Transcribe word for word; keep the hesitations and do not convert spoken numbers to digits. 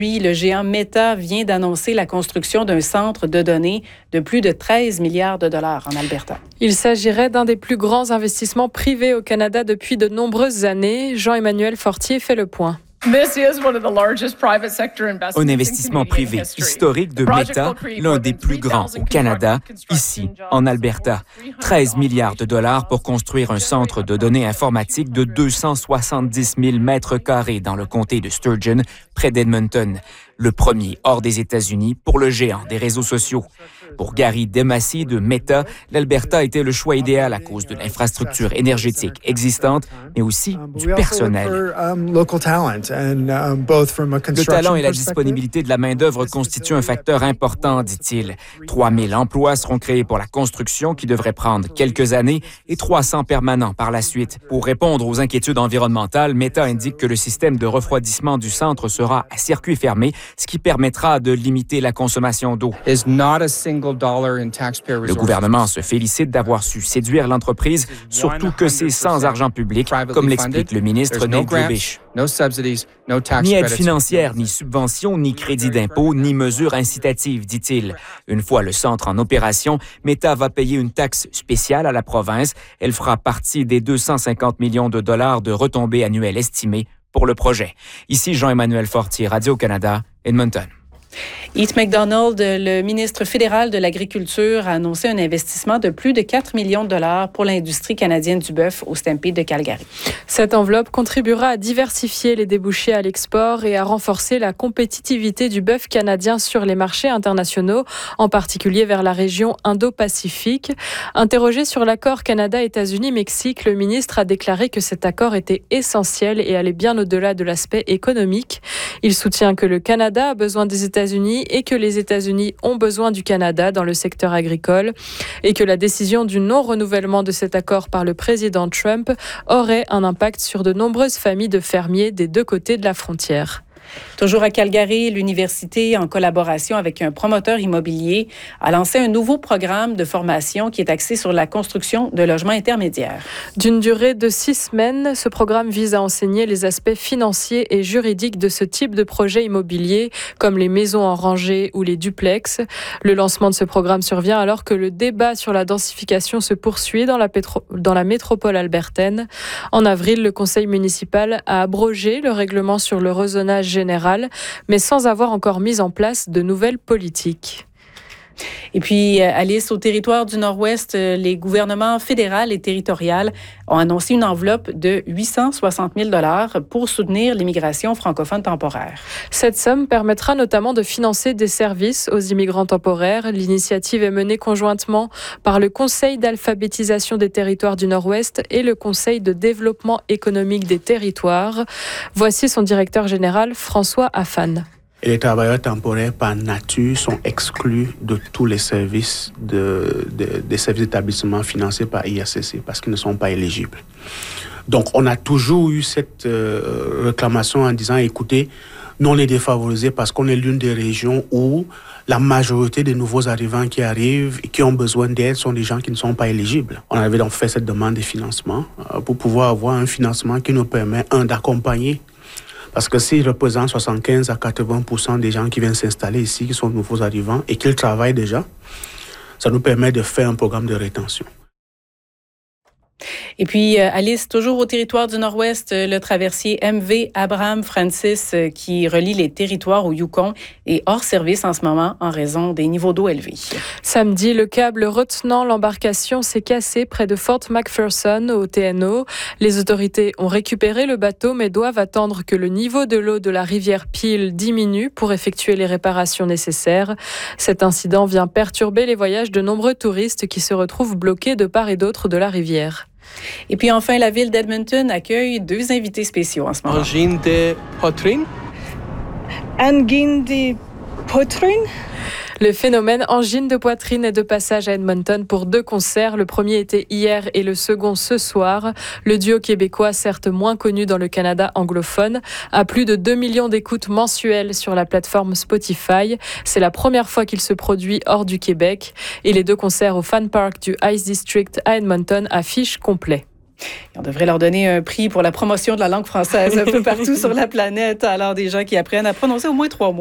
Puis, le géant Meta vient d'annoncer la construction d'un centre de données de plus de treize milliards de dollars en Alberta. Il s'agirait d'un des plus grands investissements privés au Canada depuis de nombreuses années. Jean-Emmanuel Fortier fait le point. Un investissement privé historique de Meta, l'un des plus grands au Canada, ici, en Alberta. treize milliards de dollars pour construire un centre de données informatiques de deux cent soixante-dix mille mètres carrés dans le comté de Sturgeon, près d'Edmonton. Le premier hors des États-Unis pour le géant des réseaux sociaux. Pour Gary Demassy de Meta, l'Alberta était le choix idéal à cause de l'infrastructure énergétique existante, mais aussi du personnel. Le talent et la disponibilité de la main-d'œuvre constituent un facteur important, dit-il. trois mille emplois seront créés pour la construction qui devrait prendre quelques années et trois cents permanents par la suite. Pour répondre aux inquiétudes environnementales, Meta indique que le système de refroidissement du centre sera à circuit fermé, ce qui permettra de limiter la consommation d'eau. Le gouvernement se félicite d'avoir su séduire l'entreprise, surtout que c'est sans argent public, comme l'explique le ministre Nate Grubish. Ni aide financière, ni subvention, ni crédit d'impôt, ni mesures incitatives, dit-il. Une fois le centre en opération, Meta va payer une taxe spéciale à la province. Elle fera partie des deux cent cinquante millions de dollars de retombées annuelles estimées pour le projet. Ici Jean-Emmanuel Fortier, Radio-Canada, Edmonton. Heath MacDonald, le ministre fédéral de l'Agriculture, a annoncé un investissement de plus de quatre millions de dollars pour l'industrie canadienne du bœuf au Stampede de Calgary. Cette enveloppe contribuera à diversifier les débouchés à l'export et à renforcer la compétitivité du bœuf canadien sur les marchés internationaux, en particulier vers la région Indo-Pacifique. Interrogé sur l'accord Canada-États-Unis-Mexique, le ministre a déclaré que cet accord était essentiel et allait bien au-delà de l'aspect économique. Il soutient que le Canada a besoin des États-Unis et que les États-Unis ont besoin du Canada dans le secteur agricole et que la décision du non-renouvellement de cet accord par le président Trump aurait un impact sur de nombreuses familles de fermiers des deux côtés de la frontière. Toujours à Calgary, l'université, en collaboration avec un promoteur immobilier, a lancé un nouveau programme de formation qui est axé sur la construction de logements intermédiaires. D'une durée de six semaines, ce programme vise à enseigner les aspects financiers et juridiques de ce type de projet immobilier, comme les maisons en rangée ou les duplex. Le lancement de ce programme survient alors que le débat sur la densification se poursuit dans la, pétro- dans la métropole albertaine. En avril, le conseil municipal a abrogé le règlement sur le rezonage général, mais sans avoir encore mis en place de nouvelles politiques. Et puis, Alice, au territoire du Nord-Ouest, les gouvernements fédéral et territorial ont annoncé une enveloppe de huit cent soixante mille dollars pour soutenir l'immigration francophone temporaire. Cette somme permettra notamment de financer des services aux immigrants temporaires. L'initiative est menée conjointement par le Conseil d'alphabétisation des territoires du Nord-Ouest et le Conseil de développement économique des territoires. Voici son directeur général, François Affan. Et les travailleurs temporaires, par nature, sont exclus de tous les services de, de, des services d'établissement financés par I A C C parce qu'ils ne sont pas éligibles. Donc, on a toujours eu cette euh, réclamation en disant, écoutez, nous on est défavorisés parce qu'on est l'une des régions où la majorité des nouveaux arrivants qui arrivent et qui ont besoin d'aide sont des gens qui ne sont pas éligibles. On avait donc fait cette demande de financement euh, pour pouvoir avoir un financement qui nous permet, un, d'accompagner. Parce que s'ils représentent soixante-quinze à quatre-vingts pour cent des gens qui viennent s'installer ici, qui sont de nouveaux arrivants et qu'ils travaillent déjà, ça nous permet de faire un programme de rétention. Et puis, Alice, toujours au territoire du Nord-Ouest, le traversier M V Abraham Francis qui relie les territoires au Yukon est hors service en ce moment en raison des niveaux d'eau élevés. Samedi, le câble retenant l'embarcation s'est cassé près de Fort McPherson au T N O. Les autorités ont récupéré le bateau mais doivent attendre que le niveau de l'eau de la rivière Peel diminue pour effectuer les réparations nécessaires. Cet incident vient perturber les voyages de nombreux touristes qui se retrouvent bloqués de part et d'autre de la rivière. Et puis enfin, la ville d'Edmonton accueille deux invités spéciaux en ce moment. Angine de poitrine. Angine de poitrine. Le phénomène angine de poitrine est de passage à Edmonton pour deux concerts. Le premier était hier et le second ce soir. Le duo québécois, certes moins connu dans le Canada anglophone, a plus de deux millions d'écoutes mensuelles sur la plateforme Spotify. C'est la première fois qu'il se produit hors du Québec. Et les deux concerts au Fan Park du Ice District à Edmonton affichent complet. Et on devrait leur donner un prix pour la promotion de la langue française un peu partout sur la planète. Alors, des gens qui apprennent à prononcer au moins trois mots.